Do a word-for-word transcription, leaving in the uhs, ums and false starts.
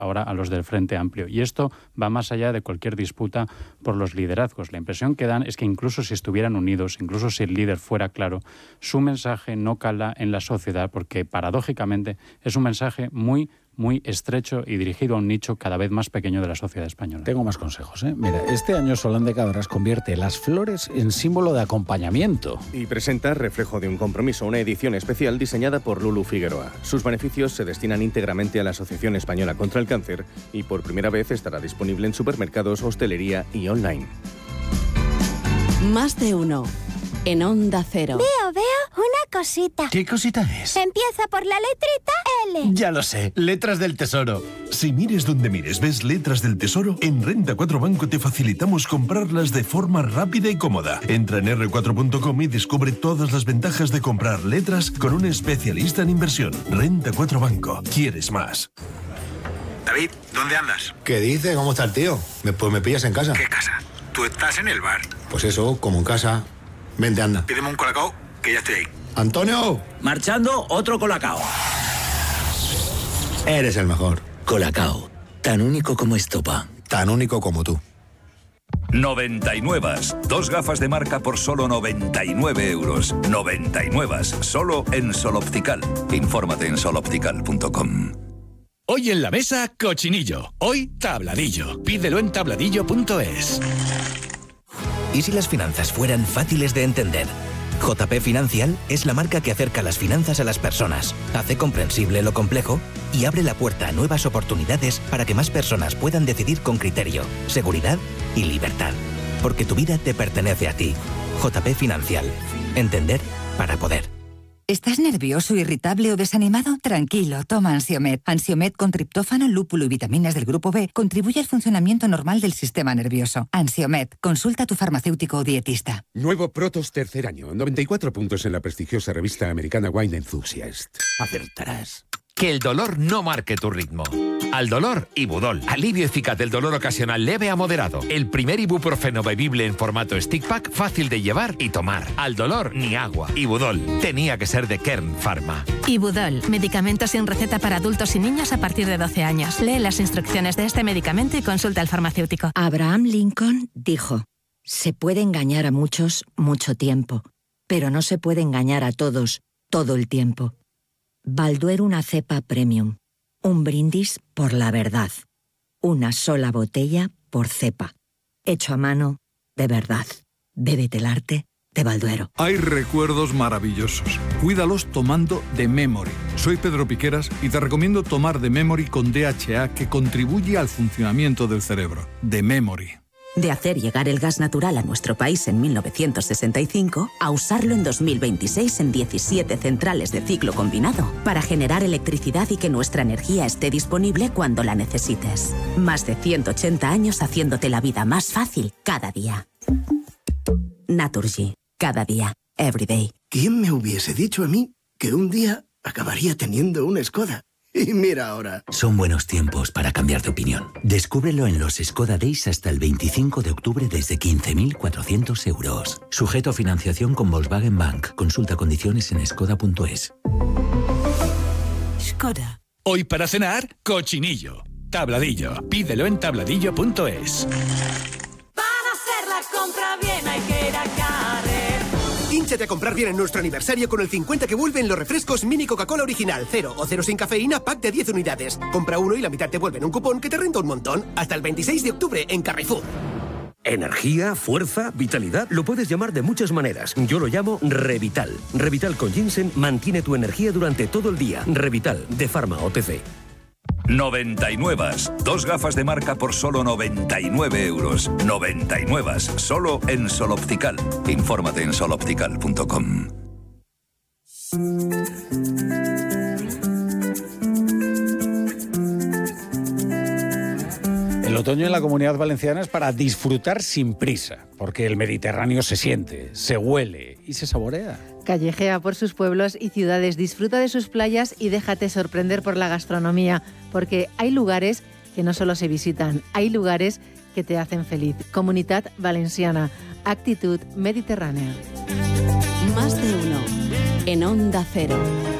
ahora a los del Frente Amplio. Y esto va más allá de cualquier disputa por los liderazgos. La impresión que dan es que incluso si estuvieran unidos, incluso si el líder fuera claro, su mensaje no cala en la sociedad porque, paradójicamente, es un mensaje muy muy estrecho y dirigido a un nicho cada vez más pequeño de la sociedad española. Tengo más consejos, ¿eh? Mira, este año Solán de Cabras convierte las flores en símbolo de acompañamiento. Y presenta Reflejo de un compromiso, una edición especial diseñada por Lulu Figueroa. Sus beneficios se destinan íntegramente a la Asociación Española contra el Cáncer y por primera vez estará disponible en supermercados, hostelería y online. Más de uno. En Onda Cero. Veo, veo una cosita. ¿Qué cosita es? Empieza por la letrita L. Ya lo sé, Letras del Tesoro. Si mires donde mires ves Letras del Tesoro, en Renta cuatro Banco te facilitamos comprarlas de forma rápida y cómoda. Entra en erre cuatro punto com y descubre todas las ventajas de comprar letras con un especialista en inversión. Renta cuatro Banco. ¿Quieres más? David, ¿dónde andas? ¿Qué dice? ¿Cómo está el tío? Me, pues me pillas en casa. ¿Qué casa? Tú estás en el bar. Pues eso, como en casa. Vente, anda. Pídeme un colacao, que ya estoy ahí. ¡Antonio! Marchando, otro colacao. Eres el mejor. Colacao, tan único como estopa. Tan único como tú. noventa y nueve. Dos gafas de marca por solo noventa y nueve euros. noventa y nueve. Solo en Sol Optical. Infórmate en sol optical punto com. Hoy en la mesa, cochinillo. Hoy, tabladillo. Pídelo en tabladillo punto es. ¿Y si las finanzas fueran fáciles de entender? J P Financial es la marca que acerca las finanzas a las personas, hace comprensible lo complejo y abre la puerta a nuevas oportunidades para que más personas puedan decidir con criterio, seguridad y libertad. Porque tu vida te pertenece a ti. J P Financial. Entender para poder. ¿Estás nervioso, irritable o desanimado? Tranquilo, toma Ansiomed. Ansiomed con triptófano, lúpulo y vitaminas del grupo B contribuye al funcionamiento normal del sistema nervioso. Ansiomed, consulta a tu farmacéutico o dietista. Nuevo Protos tercer año, noventa y cuatro puntos en la prestigiosa revista americana Wine Enthusiast. Acertarás. Que el dolor no marque tu ritmo. Al dolor, Ibudol. Alivio eficaz del dolor ocasional leve a moderado. El primer ibuprofeno bebible en formato stick pack, fácil de llevar y tomar. Al dolor, ni agua. Ibudol. Tenía que ser de Kern Pharma. Ibudol. Medicamento sin receta para adultos y niños a partir de doce años. Lee las instrucciones de este medicamento y consulta al farmacéutico. Abraham Lincoln dijo: se puede engañar a muchos mucho tiempo, pero no se puede engañar a todos todo el tiempo. Balduero una cepa premium. Un brindis por la verdad. Una sola botella por cepa. Hecho a mano, de verdad. Bébete el arte de Balduero. Hay recuerdos maravillosos. Cuídalos tomando The Memory. Soy Pedro Piqueras y te recomiendo tomar The Memory con D H A, que contribuye al funcionamiento del cerebro. The Memory. De hacer llegar el gas natural a nuestro país en mil novecientos sesenta y cinco a usarlo en dos mil veintiséis en diecisiete centrales de ciclo combinado para generar electricidad y que nuestra energía esté disponible cuando la necesites. Más de ciento ochenta años haciéndote la vida más fácil cada día. Naturgy. Cada día. Every day. ¿Quién me hubiese dicho a mí que un día acabaría teniendo una Skoda? Y mira ahora. Son buenos tiempos para cambiar de opinión. Descúbrelo en los Skoda Days hasta el veinticinco de octubre desde quince mil cuatrocientos euros. Sujeto a financiación con Volkswagen Bank. Consulta condiciones en skoda punto es. Skoda. Hoy para cenar, cochinillo. Tabladillo. Pídelo en tabladillo punto es. Para hacer la compra bien hay que ir a Carrer. Hínchate a comprar bien en nuestro aniversario con el cincuenta que vuelven los refrescos Mini Coca-Cola Original, cero o cero sin cafeína, pack de diez unidades. Compra uno y la mitad te vuelven un cupón que te renta un montón. Hasta el veintiséis de octubre en Carrefour. Energía, fuerza, vitalidad, lo puedes llamar de muchas maneras. Yo lo llamo Revital. Revital con ginseng mantiene tu energía durante todo el día. Revital, de Pharma O T C. noventa y nueve. Dos gafas de marca por solo noventa y nueve euros. noventa y nueve. Solo en Sol Optical. Infórmate en sol optical punto com. El otoño en la Comunidad Valenciana es para disfrutar sin prisa, porque el Mediterráneo se siente, se huele y se saborea. Callejea por sus pueblos y ciudades, disfruta de sus playas y déjate sorprender por la gastronomía, porque hay lugares que no solo se visitan, hay lugares que te hacen feliz. Comunidad Valenciana, actitud mediterránea. Más de uno en Onda Cero.